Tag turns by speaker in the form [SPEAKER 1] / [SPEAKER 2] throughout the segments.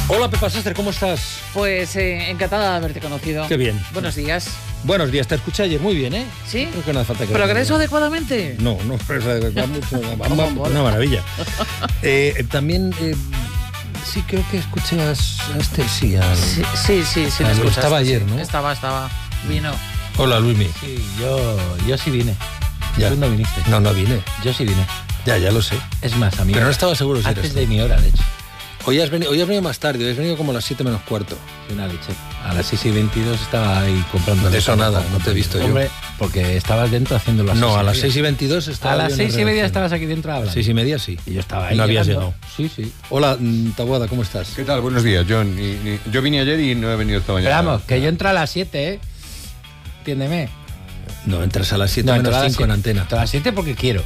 [SPEAKER 1] Hola Pepa Sastre, ¿cómo estás?
[SPEAKER 2] Pues encantada de haberte conocido.
[SPEAKER 1] Qué bien.
[SPEAKER 2] Buenos días.
[SPEAKER 1] Buenos días, te escuché ayer muy bien, ¿eh?
[SPEAKER 2] ¿Sí?
[SPEAKER 1] Creo que no hace falta que...
[SPEAKER 2] ¿Progreso adecuadamente?
[SPEAKER 1] No, progreso mucho, una maravilla. También, sí, creo que escuché a Esther, sí.
[SPEAKER 2] Sí, lo escuchaste.
[SPEAKER 1] Estaba ayer, ¿no?
[SPEAKER 2] Estaba. Vino.
[SPEAKER 1] Hola, Luismi.
[SPEAKER 3] Sí, yo sí vine.
[SPEAKER 1] Ya.
[SPEAKER 3] Tú no viniste.
[SPEAKER 1] No vine.
[SPEAKER 3] Yo sí vine.
[SPEAKER 1] Ya lo sé.
[SPEAKER 3] Es más, amigo.
[SPEAKER 1] Pero no estaba seguro si
[SPEAKER 3] antes
[SPEAKER 1] eres
[SPEAKER 3] de
[SPEAKER 1] tú.
[SPEAKER 3] mi hora, de hecho.
[SPEAKER 1] Hoy has venido más tarde, hoy has venido como a las 7 menos cuarto.
[SPEAKER 3] Una leche. A las 6:22 estaba ahí comprando.
[SPEAKER 1] De eso nada, no te he visto yo.
[SPEAKER 3] Hombre, porque estabas dentro haciendo las
[SPEAKER 1] No,
[SPEAKER 3] 6:30.
[SPEAKER 1] a las 6:22 estaba.
[SPEAKER 3] A las
[SPEAKER 1] yo en la
[SPEAKER 3] 6:30
[SPEAKER 1] redacción.
[SPEAKER 3] estabas aquí dentro hablando.
[SPEAKER 1] 6:30 sí.
[SPEAKER 3] Y yo estaba ahí.
[SPEAKER 1] No habías
[SPEAKER 3] llegando.
[SPEAKER 1] llegado.
[SPEAKER 3] Sí.
[SPEAKER 1] Hola, Taboada, ¿cómo estás?
[SPEAKER 4] ¿Qué tal? Buenos días, John. Yo vine ayer y no he venido esta mañana.
[SPEAKER 3] Pero vamos, que yo entro a las 7, ¿eh? Entiéndeme.
[SPEAKER 1] No, entras a las 7
[SPEAKER 3] No,
[SPEAKER 1] menos
[SPEAKER 3] entro a las
[SPEAKER 1] 5 en
[SPEAKER 3] 7.
[SPEAKER 1] antena.
[SPEAKER 3] Entro a las 7 porque quiero.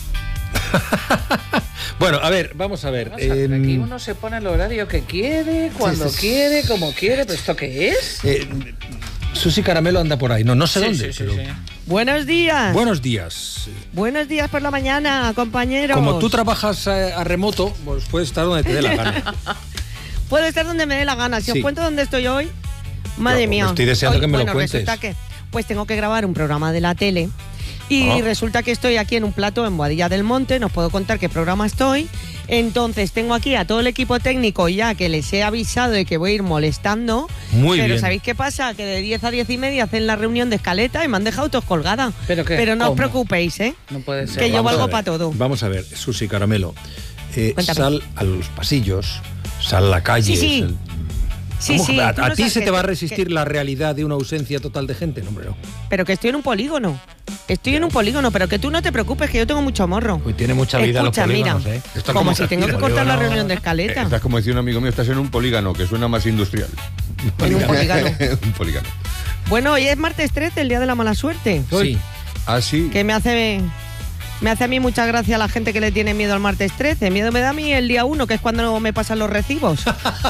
[SPEAKER 1] Bueno, a ver, vamos a ver.
[SPEAKER 2] Aquí uno se pone el horario que quiere, cuando quiere, como quiere. ¿Pero esto qué es?
[SPEAKER 1] Susi Caramelo anda por ahí. No sé dónde.
[SPEAKER 2] Sí.
[SPEAKER 1] pero-
[SPEAKER 5] Buenos días.
[SPEAKER 1] Buenos días.
[SPEAKER 5] Buenos días por la mañana, compañeros.
[SPEAKER 1] Como tú trabajas a remoto, pues puedes estar donde te dé la gana.
[SPEAKER 5] Puedo estar donde me dé la gana. Si
[SPEAKER 1] Sí.
[SPEAKER 5] os cuento dónde estoy hoy, madre
[SPEAKER 1] No,
[SPEAKER 5] mía.
[SPEAKER 1] estoy deseando
[SPEAKER 5] Hoy,
[SPEAKER 1] que me lo
[SPEAKER 5] bueno,
[SPEAKER 1] cuentes.
[SPEAKER 5] Resulta que pues tengo que grabar un programa de la tele y resulta que estoy aquí en un plató en Boadilla del Monte. No os puedo contar qué programa estoy. Entonces tengo aquí a todo el equipo técnico ya que les he avisado de que voy a ir molestando.
[SPEAKER 1] Muy
[SPEAKER 5] Pero
[SPEAKER 1] bien.
[SPEAKER 5] ¿sabéis qué pasa? Que de 10 a 10:30 hacen la reunión de escaleta y me han dejado todos colgada.
[SPEAKER 2] ¿Pero qué?
[SPEAKER 5] Pero no os
[SPEAKER 2] ¿Cómo?
[SPEAKER 5] preocupéis, ¿eh?
[SPEAKER 2] No puede ser.
[SPEAKER 5] Que yo
[SPEAKER 1] Vamos a
[SPEAKER 5] valgo
[SPEAKER 1] ver,
[SPEAKER 5] para todo.
[SPEAKER 1] Vamos a ver, Susi Caramelo.
[SPEAKER 5] Cuéntame.
[SPEAKER 1] Sal a los pasillos, sal a la calle.
[SPEAKER 5] Sí. Sí,
[SPEAKER 1] ¿Cómo?
[SPEAKER 5] sí.
[SPEAKER 1] ¿A
[SPEAKER 5] tú no
[SPEAKER 1] ti
[SPEAKER 5] sabes
[SPEAKER 1] se
[SPEAKER 5] que-
[SPEAKER 1] te va a resistir la realidad de una ausencia total de gente? No, hombre, no.
[SPEAKER 5] Pero que estoy en un polígono. Estoy en un polígono, pero que tú no te preocupes, que yo tengo mucho morro.
[SPEAKER 3] Pues tiene mucha vida
[SPEAKER 5] Escucha,
[SPEAKER 3] los polígonos,
[SPEAKER 5] mira,
[SPEAKER 3] ¿eh?
[SPEAKER 4] Esto
[SPEAKER 5] como
[SPEAKER 4] como-
[SPEAKER 5] si tengo que cortar la reunión de escaleta.
[SPEAKER 4] Estás como decía un amigo mío, estás en un polígono, que suena más industrial.
[SPEAKER 5] En un polígono.
[SPEAKER 4] Un polígono.
[SPEAKER 5] Bueno, hoy es martes 13, el día de la mala suerte.
[SPEAKER 1] Sí.
[SPEAKER 4] Ah, sí.
[SPEAKER 5] Que me hace a mí mucha gracia la gente que le tiene miedo al martes 13. Miedo me da a mí el día 1, que es cuando me pasan los recibos.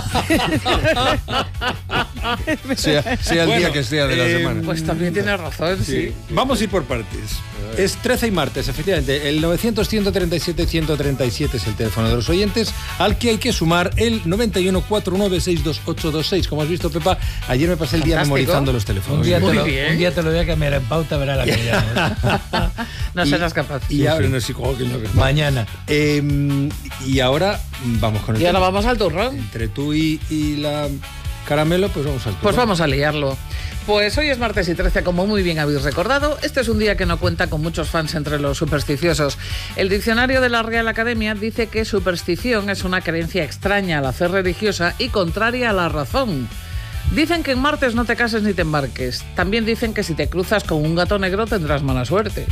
[SPEAKER 4] Sea el
[SPEAKER 1] Bueno,
[SPEAKER 4] día que sea de la semana.
[SPEAKER 2] Pues también tienes razón, sí.
[SPEAKER 1] Vamos a ir por partes. Es 13 y martes, efectivamente. El 900-137-137 es el teléfono de los oyentes, al que hay que sumar el 91-49-62826. Como has visto, Pepa, ayer me pasé el día
[SPEAKER 2] Fantástico.
[SPEAKER 1] memorizando los teléfonos.
[SPEAKER 2] Muy bien.
[SPEAKER 3] Un día te lo voy a cambiar en pauta, verá la que llamo.
[SPEAKER 2] No serás capaz.
[SPEAKER 1] Y ahora no sé cómo que no.
[SPEAKER 3] Mañana.
[SPEAKER 1] Y ahora vamos con el
[SPEAKER 2] Y ahora
[SPEAKER 1] tema.
[SPEAKER 2] vamos al turrón.
[SPEAKER 1] Entre tú y la Caramelo, pues vamos al
[SPEAKER 2] Pues vamos a liarlo. Pues hoy es martes y 13, como muy bien habéis recordado. Este es un día que no cuenta con muchos fans entre los supersticiosos. El diccionario de la Real Academia dice que superstición es una creencia extraña a la fe religiosa y contraria a la razón. Dicen que en martes no te cases ni te embarques. También dicen que si te cruzas con un gato negro tendrás mala suerte.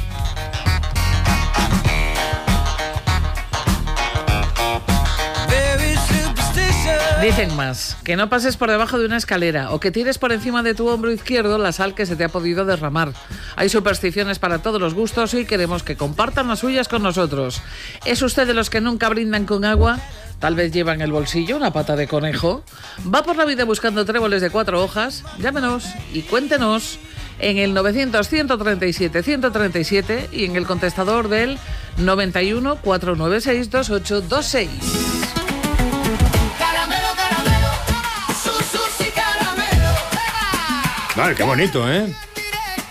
[SPEAKER 2] Dicen más, que no pases por debajo de una escalera o que tires por encima de tu hombro izquierdo la sal que se te ha podido derramar. Hay supersticiones para todos los gustos y queremos que compartan las suyas con nosotros. ¿Es usted de los que nunca brindan con agua? Tal vez lleva en el bolsillo una pata de conejo. ¿Va por la vida buscando tréboles de 4 hojas? Llámenos y cuéntenos en el 900-137-137 y en el contestador del 91-496-2826.
[SPEAKER 1] Vale, qué bonito, ¿eh?